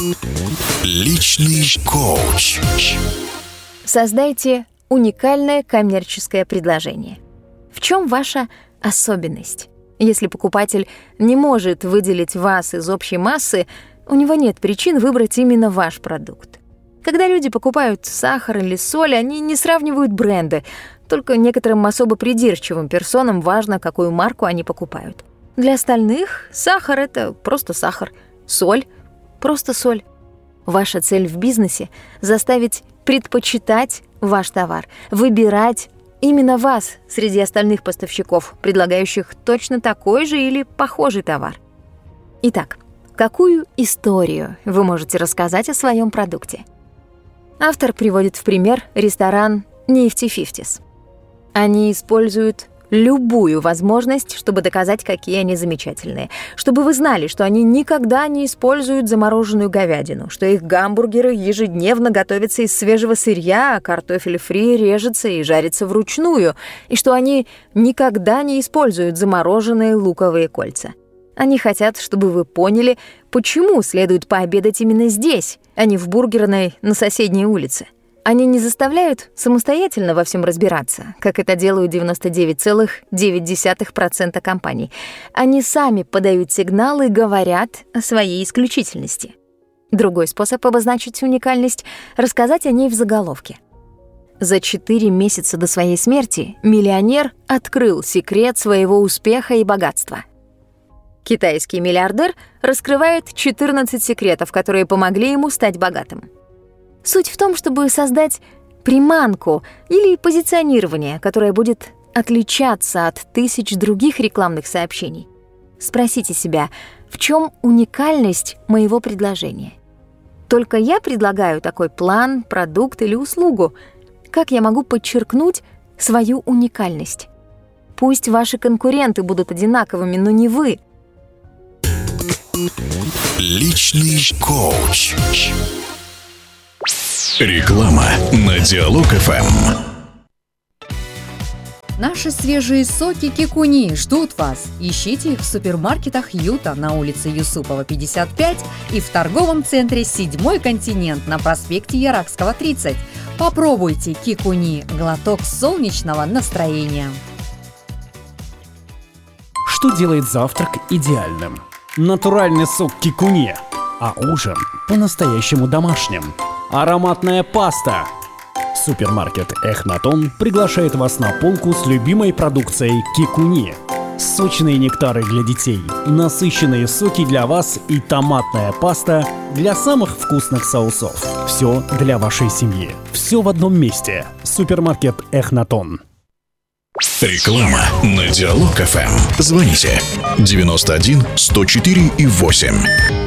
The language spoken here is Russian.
Личный коуч. Создайте уникальное коммерческое предложение. В чем ваша особенность? Если покупатель не может выделить вас из общей массы, у него нет причин выбрать именно ваш продукт. Когда люди покупают сахар или соль, они не сравнивают бренды. Только некоторым особо придирчивым персонам важно, какую марку они покупают. Для остальных сахар — это просто сахар, соль — просто соль. Ваша цель в бизнесе — заставить предпочитать ваш товар, выбирать именно вас среди остальных поставщиков, предлагающих точно такой же или похожий товар. Итак, какую историю вы можете рассказать о своем продукте? Автор приводит в пример ресторан Nifty Fifties. Они используют любую возможность, чтобы доказать, какие они замечательные. Чтобы вы знали, что они никогда не используют замороженную говядину, что их гамбургеры ежедневно готовятся из свежего сырья, а картофель фри режется и жарится вручную, и что они никогда не используют замороженные луковые кольца. Они хотят, чтобы вы поняли, почему следует пообедать именно здесь, а не в бургерной на соседней улице. Они не заставляют самостоятельно во всем разбираться, как это делают 99,9% компаний. Они сами подают сигналы и говорят о своей исключительности. Другой способ обозначить уникальность — рассказать о ней в заголовке. За 4 месяца до своей смерти миллионер открыл секрет своего успеха и богатства. Китайский миллиардер раскрывает 14 секретов, которые помогли ему стать богатым. Суть в том, чтобы создать приманку или позиционирование, которое будет отличаться от тысяч других рекламных сообщений. Спросите себя, в чем уникальность моего предложения? Только я предлагаю такой план, продукт или услугу. Как я могу подчеркнуть свою уникальность? Пусть ваши конкуренты будут одинаковыми, но не вы. Личный коуч. Реклама на Диалог FM. Наши свежие соки Кикуни ждут вас. Ищите их в супермаркетах Юта на улице Юсупова, 55 и в торговом центре «Седьмой континент» на проспекте Яракского, 30. Попробуйте Кикуни – глоток солнечного настроения. Что делает завтрак идеальным? Натуральный сок Кикуни, а ужин по-настоящему домашним. Ароматная паста. Супермаркет Эхнатон приглашает вас на полку с любимой продукцией Кикуни. Сочные нектары для детей, насыщенные соки для вас и томатная паста для самых вкусных соусов. Все для вашей семьи. Все в одном месте. Супермаркет Эхнатон. Реклама на Диалог FM. Звоните 91 104 и 8.